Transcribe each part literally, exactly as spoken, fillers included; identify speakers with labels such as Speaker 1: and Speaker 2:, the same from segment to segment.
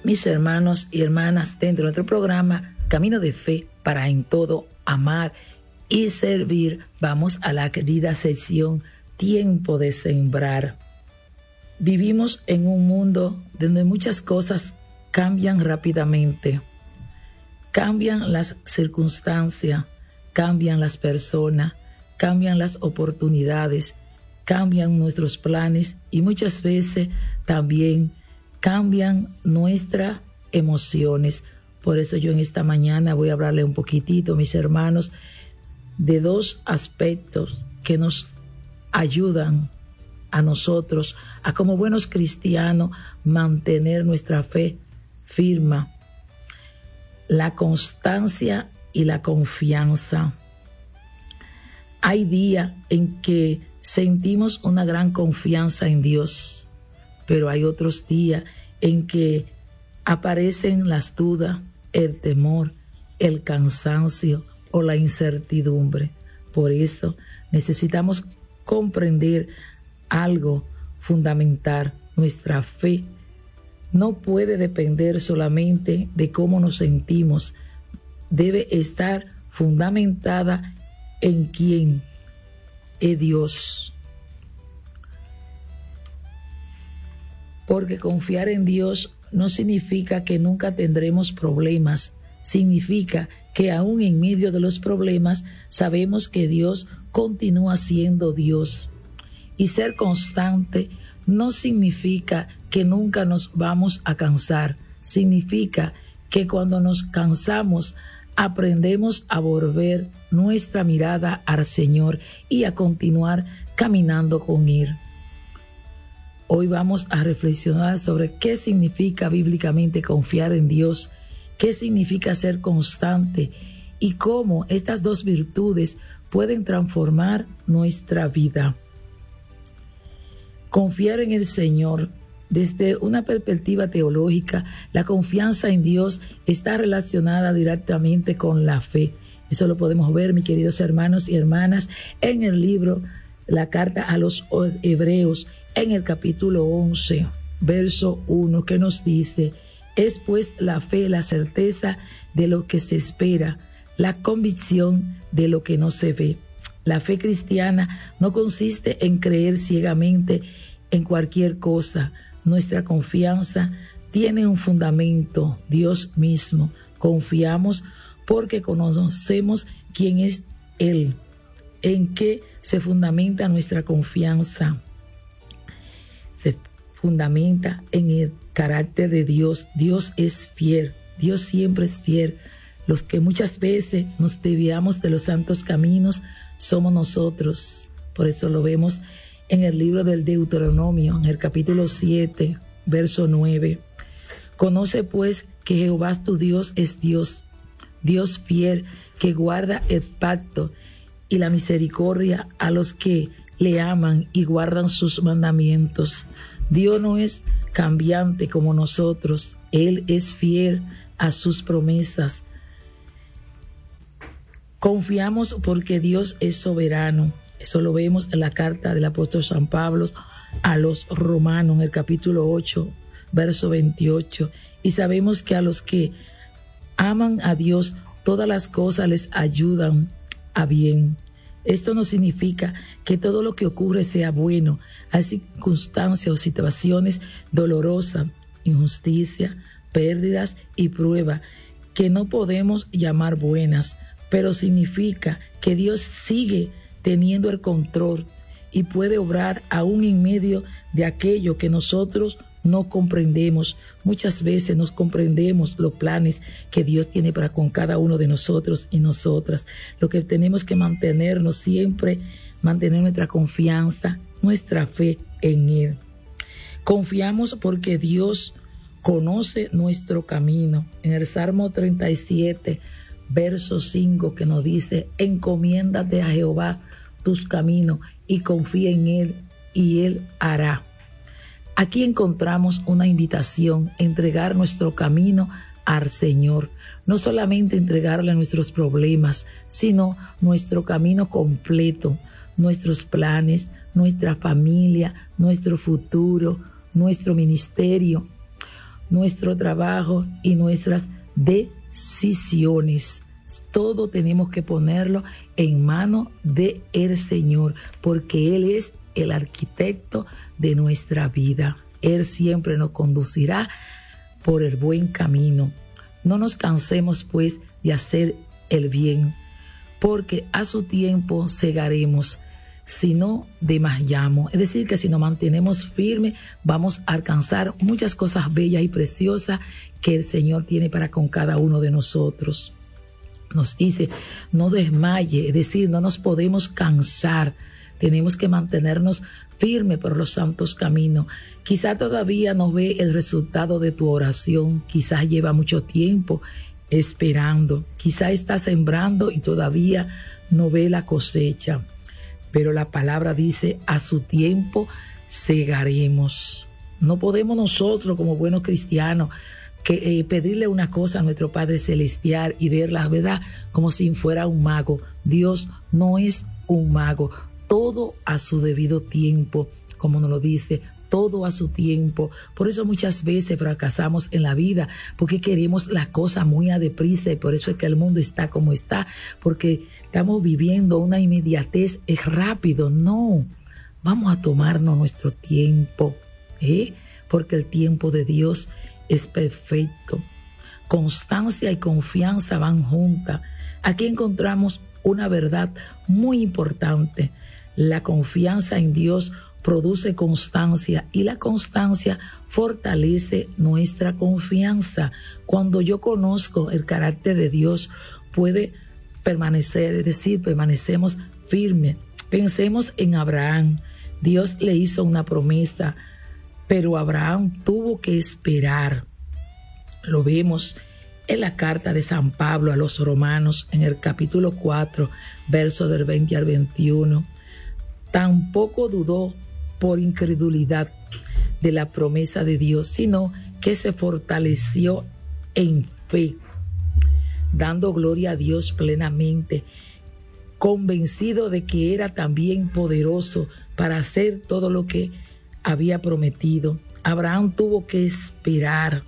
Speaker 1: mis hermanos y hermanas, dentro de nuestro programa Camino de Fe para en todo amar y servir, vamos a la querida sección Tiempo de Sembrar. Vivimos en un mundo donde muchas cosas cambian rápidamente. Cambian las circunstancias, cambian las personas, cambian las oportunidades, cambian nuestros planes y muchas veces también cambian nuestras emociones. Por eso yo en esta mañana voy a hablarle un poquitito, mis hermanos, de dos aspectos que nos ayudan a nosotros, a como buenos cristianos, mantener nuestra fe firme: la constancia y la confianza. Hay días en que sentimos una gran confianza en Dios, pero hay otros días en que aparecen las dudas, el temor, el cansancio o la incertidumbre. Por eso necesitamos comprender algo fundamental: nuestra fe no puede depender solamente de cómo nos sentimos, debe estar fundamentada en quién es Dios. Porque confiar en Dios no significa que nunca tendremos problemas, significa que aún en medio de los problemas sabemos que Dios continúa siendo Dios. Y ser constante no significa que nunca nos vamos a cansar, significa que cuando nos cansamos aprendemos a volver nuestra mirada al Señor y a continuar caminando con Él. Hoy vamos a reflexionar sobre qué significa bíblicamente confiar en Dios, qué significa ser constante y cómo estas dos virtudes pueden transformar nuestra vida. Confiar en el Señor. Desde una perspectiva teológica, la confianza en Dios está relacionada directamente con la fe. Eso lo podemos ver, mis queridos hermanos y hermanas, en el libro, la carta a los Hebreos, en el capítulo once, verso uno, que nos dice: es pues la fe la certeza de lo que se espera, la convicción de lo que no se ve. La fe cristiana no consiste en creer ciegamente en cualquier cosa. Nuestra confianza tiene un fundamento, Dios mismo. Confiamos porque conocemos quién es Él. ¿En qué se fundamenta nuestra confianza? Se fundamenta en el carácter de Dios. Dios es fiel, Dios siempre es fiel. Los que muchas veces nos desviamos de los santos caminos somos nosotros. Por eso lo vemos en el libro del Deuteronomio, en el capítulo siete, verso nueve. Conoce pues que Jehová tu Dios es Dios, Dios fiel, que guarda el pacto y la misericordia a los que le aman y guardan sus mandamientos. Dios no es cambiante como nosotros, Él es fiel a sus promesas. Confiamos porque Dios es soberano. Eso lo vemos en la carta del apóstol San Pablo a los romanos, en el capítulo ocho, verso veintiocho. Y sabemos que a los que aman a Dios, todas las cosas les ayudan a bien. Esto no significa que todo lo que ocurre sea bueno. Hay circunstancias o situaciones dolorosas, injusticia, pérdidas y pruebas que no podemos llamar buenas, pero significa que Dios sigue teniendo el control y puede obrar aún en medio de aquello que nosotros no comprendemos. Muchas veces nos comprendemos los planes que Dios tiene para con cada uno de nosotros y nosotras. Lo que tenemos que mantenernos siempre, mantener nuestra confianza, nuestra fe en Él. Confiamos porque Dios conoce nuestro camino. En el Salmo treinta y siete, verso cinco, que nos dice: encomiéndate a Jehová tus caminos y confía en Él y Él hará. Aquí encontramos una invitación a entregar nuestro camino al Señor. No solamente entregarle nuestros problemas, sino nuestro camino completo, nuestros planes, nuestra familia, nuestro futuro, nuestro ministerio. nuestro trabajo y nuestras decisiones. Todo tenemos que ponerlo en manos del Señor, porque Él es el arquitecto de nuestra vida. Él siempre nos conducirá por el buen camino. No nos cansemos, pues, de hacer el bien, porque a su tiempo segaremos, si no desmayamos. Es decir, que si nos mantenemos firmes, vamos a alcanzar muchas cosas bellas y preciosas que el Señor tiene para con cada uno de nosotros. Nos dice, no desmaye, es decir, no nos podemos cansar. Tenemos que mantenernos firmes por los santos caminos. Quizá todavía no ve el resultado de tu oración, quizás lleva mucho tiempo esperando, quizá está sembrando y todavía no ve la cosecha, pero la palabra dice, a su tiempo segaremos. No podemos nosotros como buenos cristianos que eh, pedirle una cosa a nuestro Padre Celestial y ver la verdad como si fuera un mago. Dios no es un mago. Todo a su debido tiempo, como nos lo dice, todo a su tiempo. Por eso muchas veces fracasamos en la vida, porque queremos las cosas muy a deprisa, y por eso es que el mundo está como está, porque estamos viviendo una inmediatez, es rápido. No, vamos a tomarnos nuestro tiempo, ¿eh? Porque el tiempo de Dios es perfecto. Constancia y confianza van juntas. Aquí encontramos una verdad muy importante. La confianza en Dios produce constancia y la constancia fortalece nuestra confianza. Cuando yo conozco el carácter de Dios, puede permanecer, es decir, permanecemos firmes. Pensemos en Abraham. Dios le hizo una promesa, pero Abraham tuvo que esperar. Lo vemos en la carta de San Pablo a los Romanos, en el capítulo cuatro, verso del veinte al veintiuno. Tampoco dudó por incredulidad de la promesa de Dios, sino que se fortaleció en fe, dando gloria a Dios plenamente, convencido de que era también poderoso para hacer todo lo que había prometido. Abraham tuvo que esperar.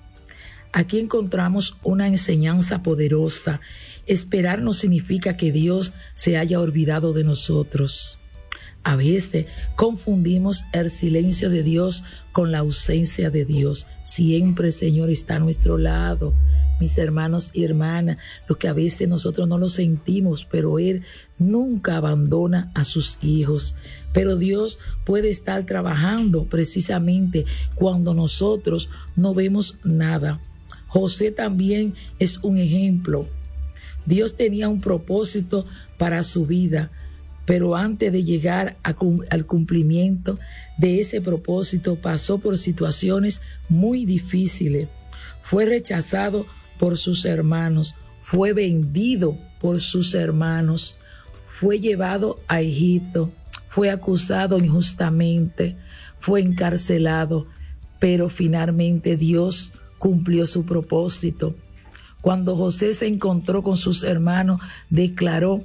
Speaker 1: Aquí encontramos una enseñanza poderosa. Esperar no significa que Dios se haya olvidado de nosotros. A veces confundimos el silencio de Dios con la ausencia de Dios. Siempre el Señor está a nuestro lado, mis hermanos y hermanas, lo que a veces nosotros no lo sentimos, pero Él nunca abandona a sus hijos. Pero Dios puede estar trabajando precisamente cuando nosotros no vemos nada. José también es un ejemplo. Dios tenía un propósito para su vida, pero antes de llegar a, al cumplimiento de ese propósito pasó por situaciones muy difíciles. Fue rechazado por sus hermanos, fue vendido por sus hermanos, fue llevado a Egipto, fue acusado injustamente, fue encarcelado, pero finalmente Dios cumplió su propósito. Cuando José se encontró con sus hermanos, declaró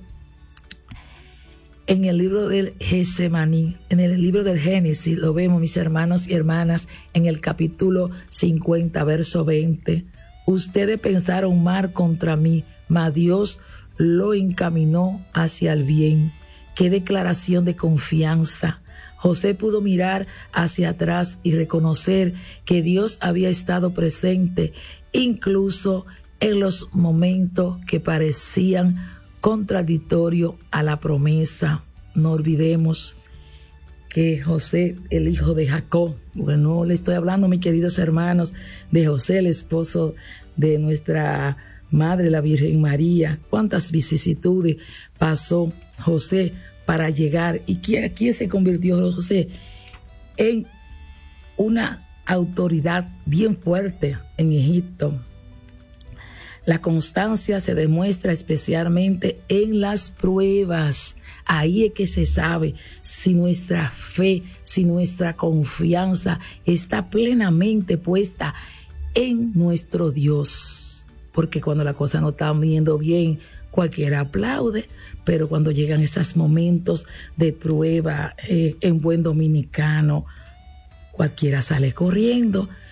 Speaker 1: en el libro del Getsemaní, en el libro del Génesis, lo vemos, mis hermanos y hermanas, en el capítulo cincuenta, verso veinte. Ustedes pensaron mal contra mí, mas Dios lo encaminó hacia el bien. Qué declaración de confianza. José pudo mirar hacia atrás y reconocer que Dios había estado presente, incluso en los momentos que parecían contradictorios a la promesa. No olvidemos que José, el hijo de Jacob, bueno, le estoy hablando, mis queridos hermanos, de José, el esposo de nuestra Madre, la Virgen María. Cuántas vicisitudes pasó José para llegar. ¿Y quién, quién se convirtió José? En una autoridad bien fuerte en Egipto. La constancia se demuestra especialmente en las pruebas. Ahí es que se sabe si nuestra fe, si nuestra confianza está plenamente puesta en nuestro Dios. Porque cuando la cosa no está yendo bien, cualquiera aplaude, pero cuando llegan esos momentos de prueba, eh, en buen dominicano, cualquiera sale corriendo.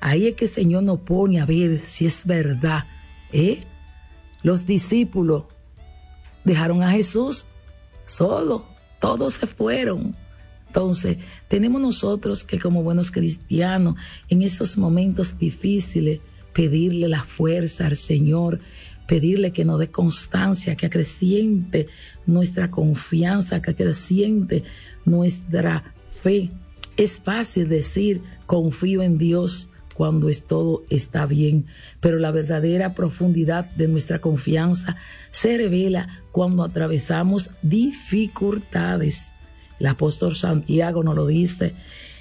Speaker 1: Ahí es que el Señor nos pone a ver si es verdad. ¿eh? Los discípulos dejaron a Jesús solo, todos se fueron. Entonces, tenemos nosotros que como buenos cristianos, en esos momentos difíciles, pedirle la fuerza al Señor, pedirle que nos dé constancia, que acreciente nuestra confianza, que acreciente nuestra fe. Es fácil decir, confío en Dios cuando es todo está bien, pero la verdadera profundidad de nuestra confianza se revela cuando atravesamos dificultades. El apóstol Santiago nos lo dice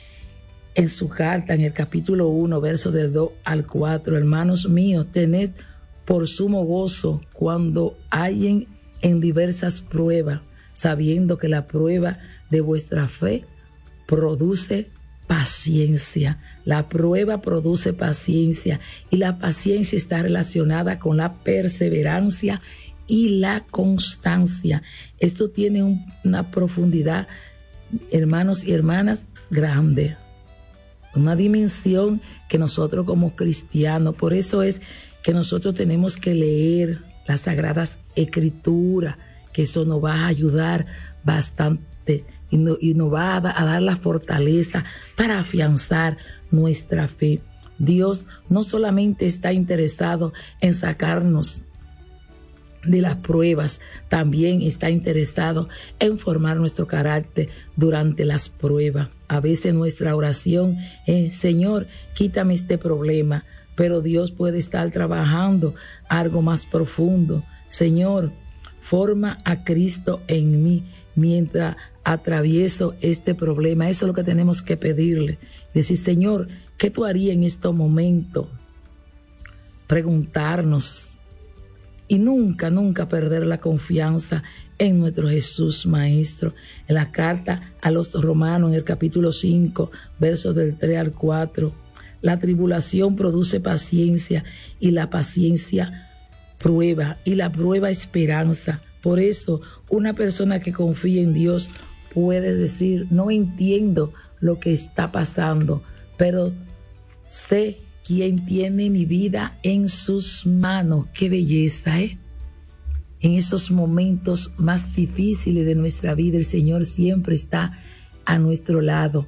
Speaker 1: en su carta, en el capítulo uno, versos del dos al cuatro. Hermanos míos, tened por sumo gozo cuando hallen en diversas pruebas, sabiendo que la prueba de vuestra fe produce paciencia. La prueba produce paciencia y la paciencia está relacionada con la perseverancia y la constancia. Esto tiene un, una profundidad, hermanos y hermanas, grande, una dimensión que nosotros como cristianos, por eso es que nosotros tenemos que leer las Sagradas Escrituras, que eso nos va a ayudar bastante y, no, y nos va a, da, a dar la fortaleza para afianzar nuestra fe. Dios no solamente está interesado en sacarnos de las pruebas, también está interesado en formar nuestro carácter durante las pruebas. A veces nuestra oración es, Señor, quítame este problema, pero Dios puede estar trabajando algo más profundo. Señor, forma a Cristo en mí mientras atravieso este problema. Eso es lo que tenemos que pedirle. Decir, Señor, ¿qué tú harías en este momento? Preguntarnos. Y nunca, nunca perder la confianza en nuestro Jesús Maestro. En la carta a los Romanos, en el capítulo cinco, versos del tres al cuatro, la tribulación produce paciencia y la paciencia prueba y la prueba esperanza. Por eso, una persona que confía en Dios puede decir, no entiendo lo que está pasando, pero sé quién tiene mi vida en sus manos. Qué belleza, ¿eh? En esos momentos más difíciles de nuestra vida, el Señor siempre está a nuestro lado.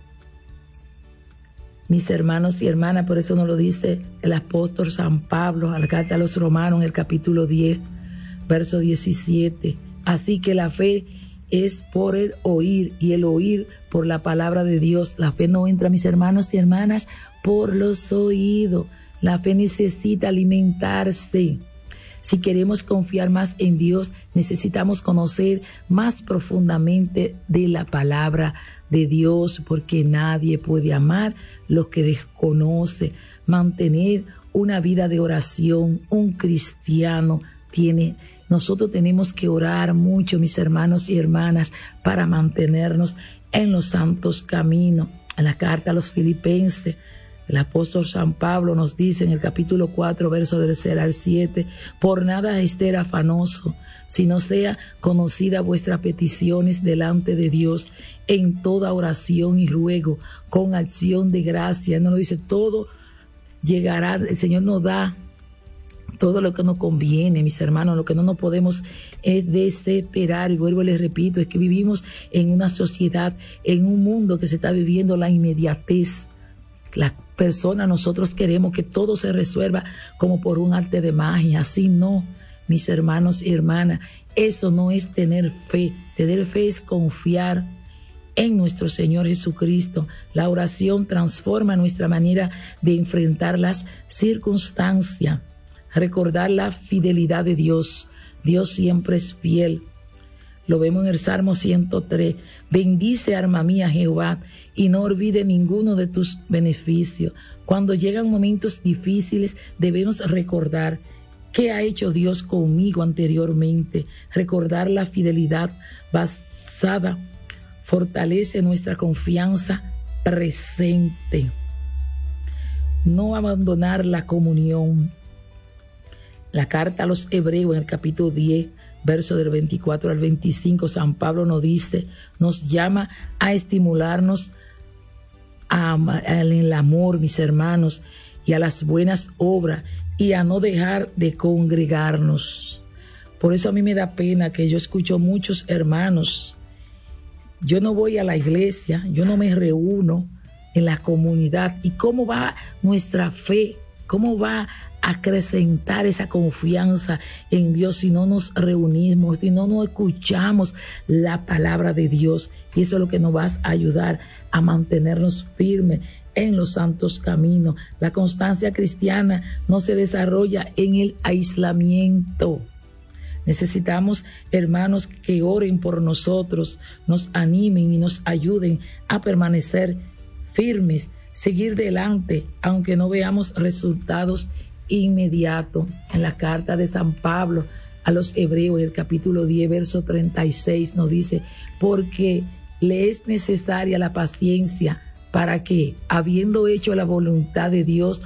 Speaker 1: Mis hermanos y hermanas, por eso nos lo dice el apóstol San Pablo, a la carta a los Romanos, en el capítulo diez, verso diecisiete. Así que la fe es por el oír, y el oír por la palabra de Dios. La fe no entra, mis hermanos y hermanas, por los oídos. La fe necesita alimentarse. Si queremos confiar más en Dios, necesitamos conocer más profundamente de la palabra de Dios, porque nadie puede amar lo que desconoce. Mantener una vida de oración, un cristiano tiene, nosotros tenemos que orar mucho, mis hermanos y hermanas, para mantenernos en los santos caminos. En la carta a los Filipenses, el apóstol San Pablo nos dice en el capítulo cuatro, verso del seis al siete, por nada esté afanoso, sino sea conocida vuestras peticiones delante de Dios en toda oración y ruego, con acción de gracia. No nos dice, todo llegará, el Señor nos da todo lo que nos conviene, mis hermanos. Lo que no nos podemos es desesperar, y vuelvo y les repito, es que vivimos en una sociedad, en un mundo que se está viviendo la inmediatez. Las personas, nosotros queremos que todo se resuelva como por un arte de magia. Así no, mis hermanos y hermanas, eso no es tener fe. Tener fe es confiar en nuestro Señor Jesucristo. La oración transforma nuestra manera de enfrentar las circunstancias. Recordar la fidelidad de Dios. Dios siempre es fiel. Lo vemos en el Salmo ciento tres. Bendice, alma mía, Jehová, y no olvide ninguno de tus beneficios. Cuando llegan momentos difíciles, debemos recordar qué ha hecho Dios conmigo anteriormente. Recordar la fidelidad basada fortalece nuestra confianza presente. No abandonar la comunión. La carta a los Hebreos, en el capítulo diez, verso del veinticuatro al veinticinco, San Pablo nos dice, nos llama a estimularnos a, a, en el amor, mis hermanos, y a las buenas obras y a no dejar de congregarnos. Por eso a mí me da pena que yo escucho muchos hermanos. Yo no voy a la iglesia, yo no me reúno en la comunidad. ¿Y cómo va nuestra fe? ¿Cómo va a acrecentar esa confianza en Dios si no nos reunimos, si no nos escuchamos la palabra de Dios? Y eso es lo que nos va a ayudar a mantenernos firmes en los santos caminos. La constancia cristiana no se desarrolla en el aislamiento. Necesitamos hermanos que oren por nosotros, nos animen y nos ayuden a permanecer firmes, seguir delante, aunque no veamos resultados inmediatos. En la carta de San Pablo a los Hebreos, en el capítulo diez, verso treinta y seis, nos dice: porque le es necesaria la paciencia para que, habiendo hecho la voluntad de Dios,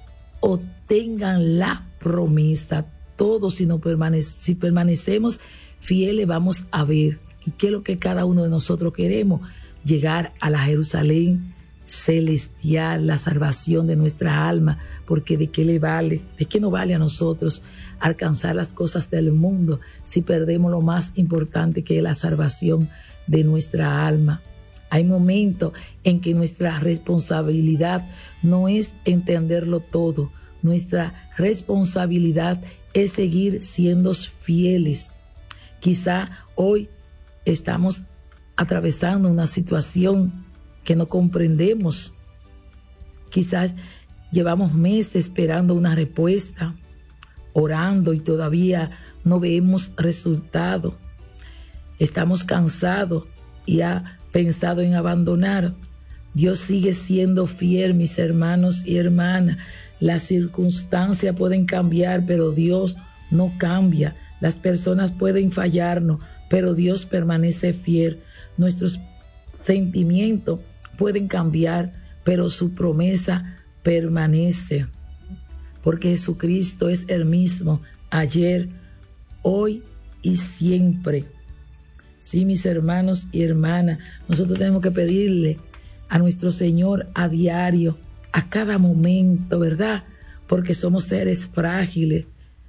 Speaker 1: obtengan la promesa. Todos, si, no permanece, si permanecemos fieles, vamos a ver. ¿Y qué es lo que cada uno de nosotros queremos? Llegar a la Jerusalén celestial, la salvación de nuestra alma, porque ¿de qué le vale? ¿De qué nos vale a nosotros alcanzar las cosas del mundo si perdemos lo más importante, que es la salvación de nuestra alma? Hay momentos en que nuestra responsabilidad no es entenderlo todo. Nuestra responsabilidad es seguir siendo fieles. Quizá hoy estamos atravesando una situación que no comprendemos. Quizás llevamos meses esperando una respuesta, orando y todavía no vemos resultado. Estamos cansados y ha pensado en abandonar. Dios sigue siendo fiel, mis hermanos y hermanas. Las circunstancias pueden cambiar, pero Dios no cambia. Las personas pueden fallarnos, pero Dios permanece fiel. Nuestros sentimientos pueden cambiar, pero su promesa permanece. Porque Jesucristo es el mismo ayer, hoy y siempre. Sí, mis hermanos y hermanas, nosotros tenemos que pedirle a nuestro Señor a diario, a cada momento, ¿verdad? Porque somos seres frágiles,